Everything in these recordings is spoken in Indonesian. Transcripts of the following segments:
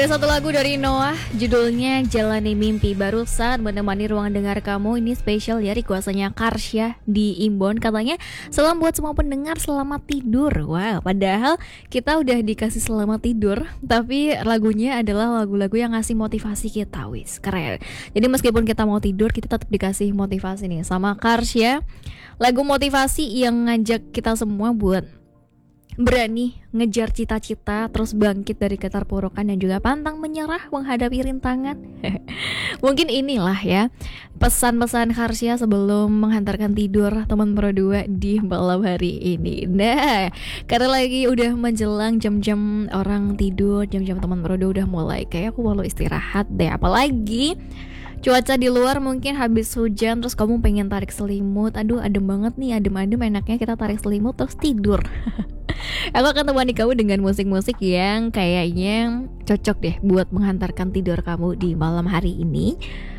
Ada satu lagu dari Noah, judulnya Jalani Mimpi. Barusan menemani ruang dengar kamu. Ini spesial ya, requestannya Karsya di Imbon. Katanya, salam buat semua pendengar, selamat tidur. Wow, padahal kita udah dikasih selamat tidur, tapi lagunya adalah lagu-lagu yang ngasih motivasi kita. Wis, keren. Jadi meskipun kita mau tidur, kita tetap dikasih motivasi nih sama Karsya. Lagu motivasi yang ngajak kita semua buat berani ngejar cita-cita, terus bangkit dari keterpurukan dan juga pantang menyerah menghadapi rintangan. Mungkin inilah ya pesan-pesan Karsya sebelum menghantarkan tidur teman Pro 2 di malam hari ini. Nah, karena lagi udah menjelang jam-jam orang tidur, jam-jam teman Pro 2 udah mulai kayak aku perlu istirahat deh. Apalagi cuaca di luar mungkin habis hujan, terus kamu pengen tarik selimut. Aduh, adem banget nih, adem-adem, enaknya kita tarik selimut terus tidur. Aku akan temani kamu dengan musik-musik yang kayaknya cocok deh buat menghantarkan tidur kamu di malam hari ini.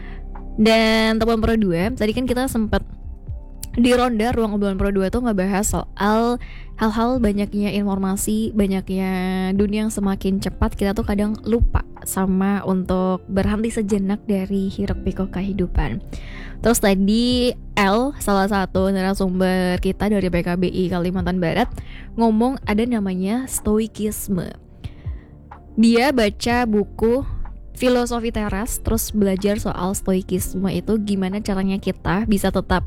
Dan teman Pro 2, tadi kan kita sempat di ronda ruang obrolan Pro 2 tuh ngebahas soal hal-hal banyaknya informasi, banyaknya dunia yang semakin cepat, kita tuh kadang lupa sama untuk berhenti sejenak dari hiruk-pikuk kehidupan. Terus tadi L, salah satu narasumber kita dari PKBI Kalimantan Barat, ngomong ada namanya stoikisme. Dia baca buku filosofi teras, terus belajar soal stoikisme itu gimana caranya kita bisa tetap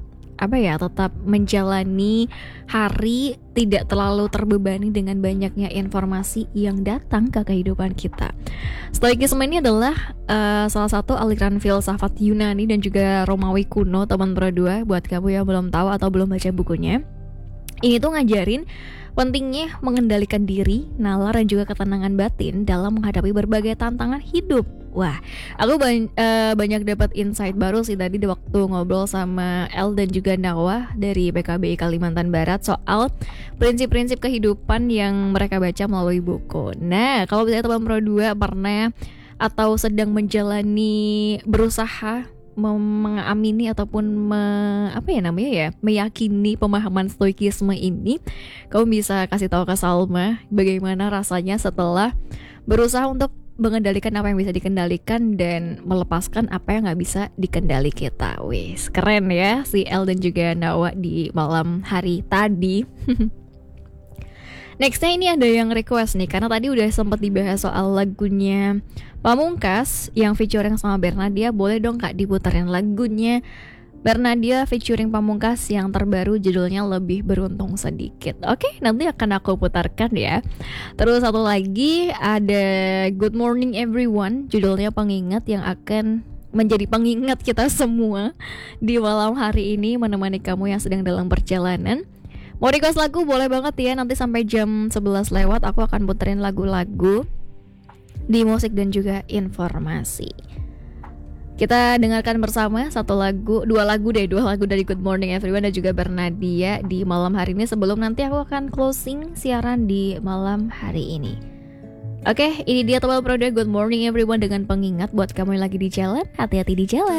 menjalani hari tidak terlalu terbebani dengan banyaknya informasi yang datang ke kehidupan kita. Stoikisme ini adalah salah satu aliran filsafat Yunani dan juga Romawi kuno, teman Pro 2. Buat kamu yang belum tahu atau belum baca bukunya, ini tuh ngajarin pentingnya mengendalikan diri, nalar dan juga ketenangan batin dalam menghadapi berbagai tantangan hidup. Wah, aku banyak dapat insight baru sih tadi di waktu ngobrol sama El dan juga Nawah dari PKBI Kalimantan Barat soal prinsip-prinsip kehidupan yang mereka baca melalui buku. Nah, kalau misalnya teman Pro 2 pernah atau sedang menjalani berusaha mengamini ataupun meyakini pemahaman stoikisme ini, kamu bisa kasih tahu ke Salma bagaimana rasanya setelah berusaha untuk mengendalikan apa yang bisa dikendalikan dan melepaskan apa yang nggak bisa dikendali kita. Wis, keren ya si El dan juga Nawa di malam hari tadi. Nextnya ini ada yang request nih, karena tadi udah sempat dibahas soal lagunya Pamungkas yang featuring sama Bernadia. Boleh dong Kak diputerin lagunya Bernadia featuring Pamungkas yang terbaru, judulnya Lebih Beruntung Sedikit. Oke, nanti akan aku putarkan ya. Terus satu lagi ada Good Morning Everyone, judulnya Pengingat, yang akan menjadi pengingat kita semua di malam hari ini, menemani kamu yang sedang dalam perjalanan. Mau request lagu boleh banget ya, nanti sampai jam 11 lewat aku akan puterin lagu-lagu di musik dan juga informasi. Kita dengarkan bersama dua lagu dari Good Morning Everyone dan juga Bernadia di malam hari ini, sebelum nanti aku akan closing siaran di malam hari ini. Oke, ini dia teman Pro 2 Good Morning Everyone dengan Pengingat. Buat kamu yang lagi di jalan, hati-hati di jalan.